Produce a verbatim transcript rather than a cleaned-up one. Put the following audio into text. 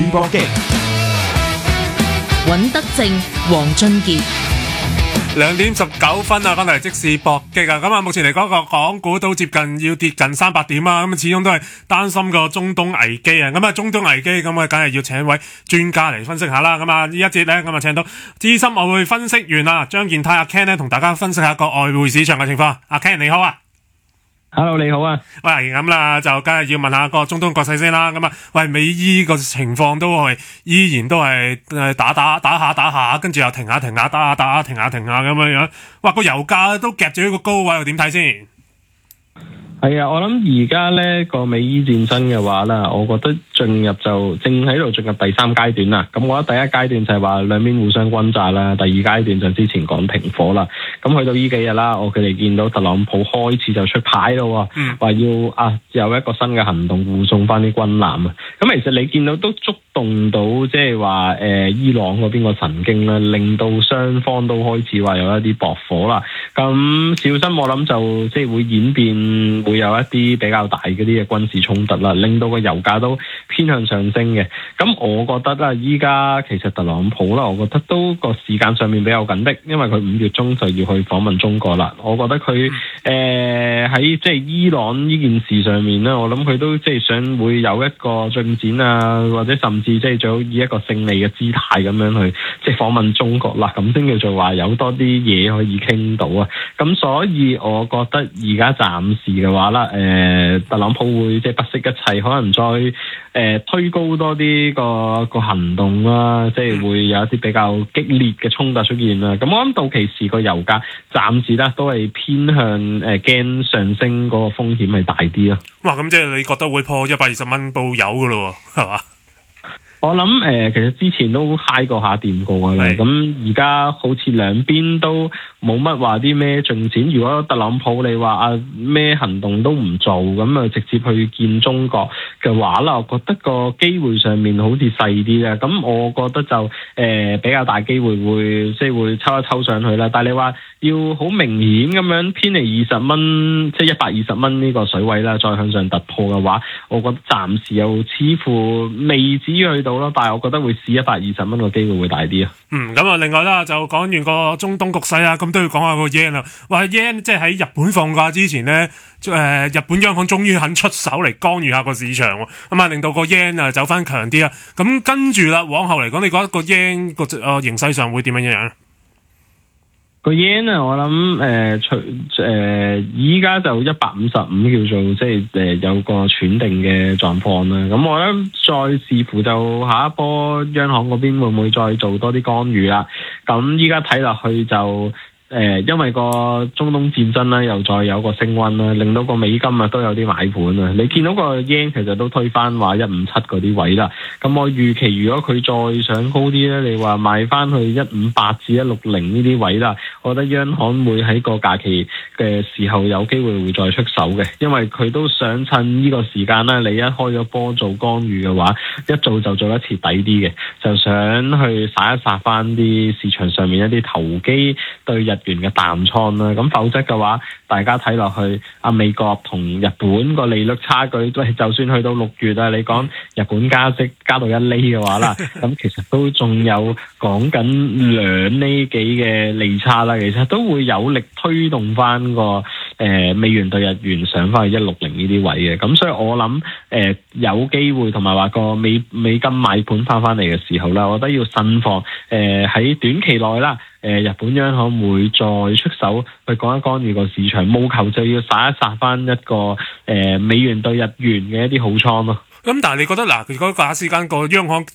搏擊， 尹德正、黃俊傑。 兩點十九分啊，翻嚟即時搏擊啊！咁啊，目前嚟講個港股都接近要跌近三百點啊！咁啊，始終都係擔心個中東危機啊！咁啊，中東危機咁啊，梗係要請位專家嚟分析下啦！咁啊，呢一節咧咁啊，請到資深外匯分析員啊張健泰阿 Ken 咧，同大家分析下個外匯市場嘅情況。阿 Ken 你好啊！ Hello， 你好啊！ 喂，咁啦，就梗係要問下個中東局勢先啦。咁啊，喂，美伊個情況都係依然都係誒打打打下打下，跟住又停下停下，打下打下，停下停下咁樣樣。哇，個油價都夾住喺個高位，又點睇先？ 係啊，我諗而家咧個美伊戰爭嘅話啦，我覺得進入就正喺度進入第三階段啦。咁我覺得第一階段就係話兩邊互相轟炸啦，第二階段就之前講停火啦。咁去到呢幾日啦，我佢哋見到特朗普開始就出牌咯，話要啊有一個新嘅行動護送翻啲軍艦啊。咁其實你見到都觸動到即係話誒伊朗嗰邊個神經啦，令到雙方都開始話有一啲駁火啦。咁小心我諗就即係會演變。會有一啲比較大嗰啲嘅軍事衝突啦，令到個油價都偏向上升嘅。咁我覺得啦，依家其實特朗普啦，我覺得都個時間上面比較緊迫，因為佢五月中就要去訪問中國啦。我覺得佢誒喺即係伊朗呢件事上面咧，我諗佢都即係想會有一個進展啊，或者甚至即係最好以一個勝利嘅姿態咁樣去即係訪問中國啦，咁先叫做話有多啲嘢可以傾到啊。咁所以我覺得而家暫時嘅話啦，誒、呃、特朗普會即係不惜一切，可能再誒、呃、推高多啲個個行動啦，即係會有一啲比較激烈嘅衝突出現啦。咁我諗到期時個油價暫時咧都係偏向誒驚、呃、上升嗰個風險係大啲咯。 哇！咁即係你覺得會破一百二十蚊報油噶咯，係嘛？ 我諗誒、呃，其實之前都嗨過下掂過噶啦，咁而家好似兩邊都冇乜話啲咩進展。如果特朗普你話啊咩行動都唔做，咁啊直接去見中國嘅話啦，我覺得個機會上面好似細啲嘅。咁我覺得就誒、呃、比較大機會會即係會抽一抽上去啦。但係你話要好明顯咁樣偏離二十蚊，即係一百二十蚊呢個水位啦，再向上突破嘅話，我覺得暫時又似乎未至於去到咯，但係我覺得會試一百二十蚊個機會會大啲啊。 嗯，咁啊，另外啦，就講完個中東局勢啊，咁都要講下個 yen 啦。話 yen 即係喺日本放假之前咧，誒、呃，日本央行終於肯出手嚟干預下個市場，咁啊，令到個 yen 啊走翻強啲啊。咁跟住啦，往後嚟講，你覺得個 yen 個誒形勢上會點樣樣？ 個 yen 啊，我諗誒，除誒依家就一百五十五叫做即係誒有個喘定嘅狀況啦。咁我諗再視乎就下一波央行嗰邊會唔會再做多啲干預啦。咁依家睇落去就。誒、呃，因為個中東戰爭咧，又再有個升溫啦，令到個美金啊都有啲買盤啊。你見到個 yen 其實都推翻話一五七嗰啲位啦。咁我預期如果佢再上高啲咧，你話買翻去一五八至一六零呢啲位啦，我覺得央行會喺個假期嘅時候有機會會再出手嘅，因為佢都想趁呢個時間啦，你一開咗波做干預嘅話，一做就做一次抵啲嘅，就想去殺一殺翻啲市場上面一啲投機對日元嘅淡倉啦，咁否則嘅話，大家睇落去啊，美國同日本個利率差距都係，就算去到六月啊，你講日本加息加到一厘嘅話啦，咁其實都仲有講緊兩厘幾嘅利差啦，其實都會有力推動翻個誒、呃、美元對日元上翻去一六零呢啲位嘅，咁所以我諗誒、呃、有機會同埋話個美美金買盤翻翻嚟嘅時候啦，我覺得要慎防誒喺、呃、短期內啦。誒日本央行會再出手去干一干預個市場，務求就要殺一殺翻一個誒、呃、美元對日元嘅一啲好倉咯。 咁但係你覺得嗱，如果假時間個央行